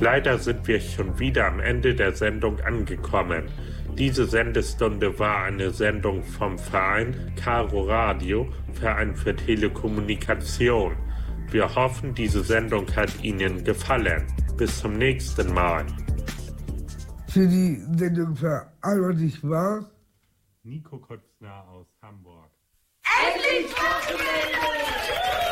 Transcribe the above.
Leider sind wir schon wieder am Ende der Sendung angekommen. Diese Sendestunde war eine Sendung vom Verein Caro Radio, Verein für Telekommunikation. Wir hoffen, diese Sendung hat Ihnen gefallen. Bis zum nächsten Mal. Für die Sendung verantwortlich war Nico Kotzner aus Hamburg. Endlich Wochenende!